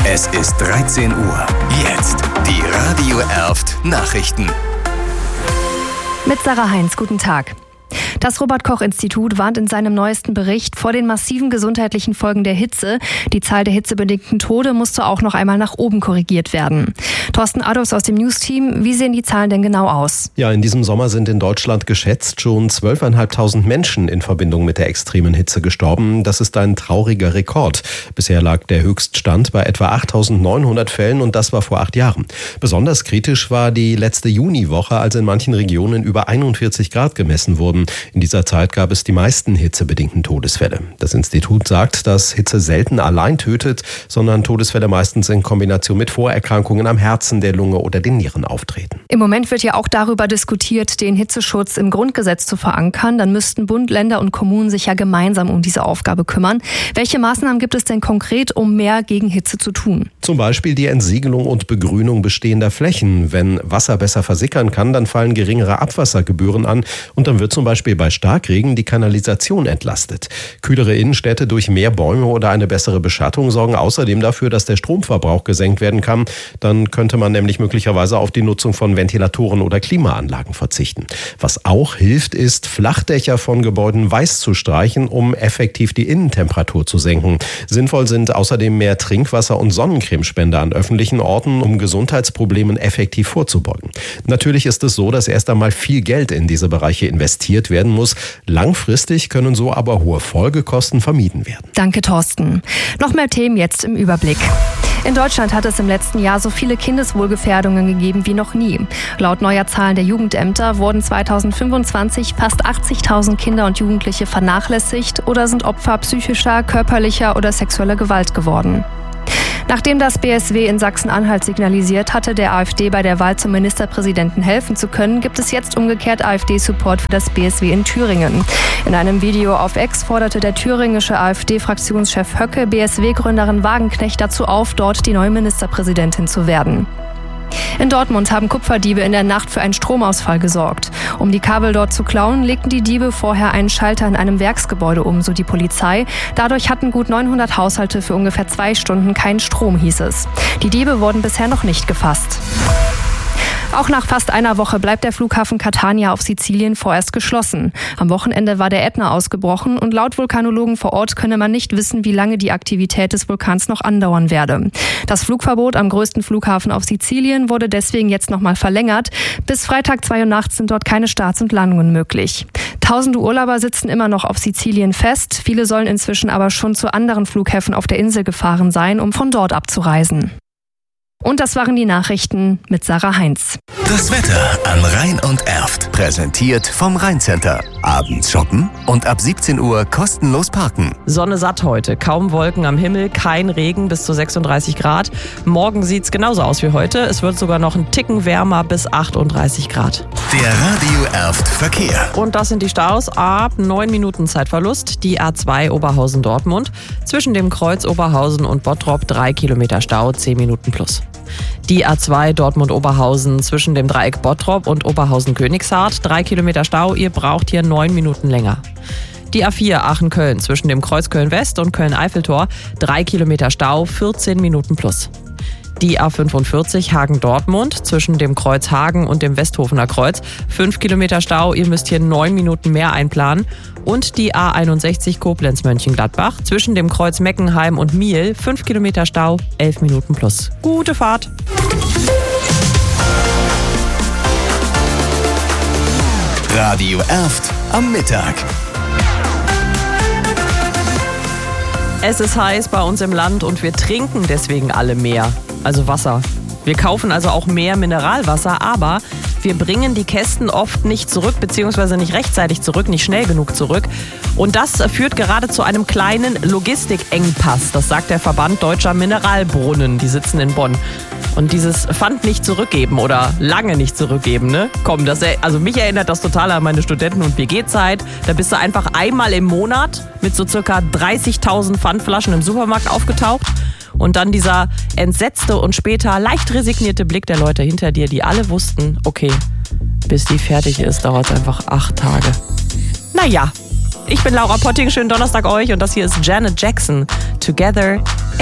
Es ist 13 Uhr. Jetzt die Radio Erft Nachrichten. Mit Sarah Heinz, guten Tag. Das Robert-Koch-Institut warnt in seinem neuesten Bericht vor den massiven gesundheitlichen Folgen der Hitze. Die Zahl der hitzebedingten Tode musste auch noch einmal nach oben korrigiert werden. Thorsten Adolfs aus dem News-Team, wie sehen die Zahlen denn genau aus? Ja, in diesem Sommer sind in Deutschland geschätzt schon 12.500 Menschen in Verbindung mit der extremen Hitze gestorben. Das ist ein trauriger Rekord. Bisher lag der Höchststand bei etwa 8.900 Fällen und das war vor 8 Jahren. Besonders kritisch war die letzte Juniwoche, als in manchen Regionen über 41 Grad gemessen wurden. In dieser Zeit gab es die meisten hitzebedingten Todesfälle. Das Institut sagt, dass Hitze selten allein tötet, sondern Todesfälle meistens in Kombination mit Vorerkrankungen am Herzen, der Lunge oder den Nieren auftreten. Im Moment wird ja auch darüber diskutiert, den Hitzeschutz im Grundgesetz zu verankern. Dann müssten Bund, Länder und Kommunen sich ja gemeinsam um diese Aufgabe kümmern. Welche Maßnahmen gibt es denn konkret, um mehr gegen Hitze zu tun? Zum Beispiel die Entsiegelung und Begrünung bestehender Flächen. Wenn Wasser besser versickern kann, dann fallen geringere Abwassergebühren an und dann wird zum Beispiel bei Starkregen die Kanalisation entlastet. Kühlere Innenstädte durch mehr Bäume oder eine bessere Beschattung sorgen außerdem dafür, dass der Stromverbrauch gesenkt werden kann. Dann könnte man nämlich möglicherweise auf die Nutzung von Ventilatoren oder Klimaanlagen verzichten. Was auch hilft, ist, Flachdächer von Gebäuden weiß zu streichen, um effektiv die Innentemperatur zu senken. Sinnvoll sind außerdem mehr Trinkwasser- und Sonnencremespender an öffentlichen Orten, um Gesundheitsproblemen effektiv vorzubeugen. Natürlich ist es so, dass erst einmal viel Geld in diese Bereiche investiert werden muss. Langfristig können so aber hohe Folgekosten vermieden werden. Danke, Thorsten. Noch mehr Themen jetzt im Überblick. In Deutschland hat es im letzten Jahr so viele Kindeswohlgefährdungen gegeben wie noch nie. Laut neuer Zahlen der Jugendämter wurden 2025 fast 80.000 Kinder und Jugendliche vernachlässigt oder sind Opfer psychischer, körperlicher oder sexueller Gewalt geworden. Nachdem das BSW in Sachsen-Anhalt signalisiert hatte, der AfD bei der Wahl zum Ministerpräsidenten helfen zu können, gibt es jetzt umgekehrt AfD-Support für das BSW in Thüringen. In einem Video auf X forderte der thüringische AfD-Fraktionschef Höcke BSW-Gründerin Wagenknecht dazu auf, dort die neue Ministerpräsidentin zu werden. In Dortmund haben Kupferdiebe in der Nacht für einen Stromausfall gesorgt. Um die Kabel dort zu klauen, legten die Diebe vorher einen Schalter in einem Werksgebäude um, so die Polizei. Dadurch hatten gut 900 Haushalte für ungefähr 2 Stunden keinen Strom, hieß es. Die Diebe wurden bisher noch nicht gefasst. Auch nach fast einer Woche bleibt der Flughafen Catania auf Sizilien vorerst geschlossen. Am Wochenende war der Ätna ausgebrochen und laut Vulkanologen vor Ort könne man nicht wissen, wie lange die Aktivität des Vulkans noch andauern werde. Das Flugverbot am größten Flughafen auf Sizilien wurde deswegen jetzt nochmal verlängert. Bis Freitag 2 Uhr nachts sind dort keine Starts und Landungen möglich. Tausende Urlauber sitzen immer noch auf Sizilien fest. Viele sollen inzwischen aber schon zu anderen Flughäfen auf der Insel gefahren sein, um von dort abzureisen. Und das waren die Nachrichten mit Sarah Heinz. Das Wetter an Rhein und Erft. Präsentiert vom Rhein-Center. Abends shoppen und ab 17 Uhr kostenlos parken. Sonne satt heute. Kaum Wolken am Himmel, kein Regen, bis zu 36 Grad. Morgen sieht's genauso aus wie heute. Es wird sogar noch einen Ticken wärmer, bis 38 Grad. Der Radio Erft Verkehr. Und das sind die Staus ab 9 Minuten Zeitverlust. Die A2 Oberhausen-Dortmund. Zwischen dem Kreuz Oberhausen und Bottrop 3 Kilometer Stau, 10 Minuten plus. Die A2 Dortmund-Oberhausen zwischen dem Dreieck Bottrop und Oberhausen-Königshardt. 3 Kilometer Stau, ihr braucht hier 9 Minuten länger. Die A4 Aachen-Köln zwischen dem Kreuz Köln-West und Köln-Eiffeltor. 3 Kilometer Stau, 14 Minuten plus. Die A45 Hagen-Dortmund zwischen dem Kreuz Hagen und dem Westhofener Kreuz. 5 Kilometer Stau, ihr müsst hier 9 Minuten mehr einplanen. Und die A61 Koblenz-Mönchengladbach zwischen dem Kreuz Meckenheim und Miel. 5 Kilometer Stau, 11 Minuten plus. Gute Fahrt! Radio Erft am Mittag. Es ist heiß bei uns im Land und wir trinken deswegen alle mehr. Also Wasser. Wir kaufen also auch mehr Mineralwasser, aber wir bringen die Kästen oft nicht zurück, beziehungsweise nicht rechtzeitig zurück, nicht schnell genug zurück. Und das führt gerade zu einem kleinen Logistikengpass. Das sagt der Verband Deutscher Mineralbrunnen. Die sitzen in Bonn. Und dieses Pfand nicht zurückgeben oder lange nicht zurückgeben, ne? Komm, also mich erinnert das total an meine Studenten- und WG-Zeit. Da bist du einfach einmal im Monat mit so circa 30.000 Pfandflaschen im Supermarkt aufgetaucht. Und dann dieser entsetzte und später leicht resignierte Blick der Leute hinter dir, die alle wussten, okay, bis die fertig ist, dauert es einfach 8 Tage. Naja, ich bin Laura Potting, schönen Donnerstag euch und das hier ist Janet Jackson, Together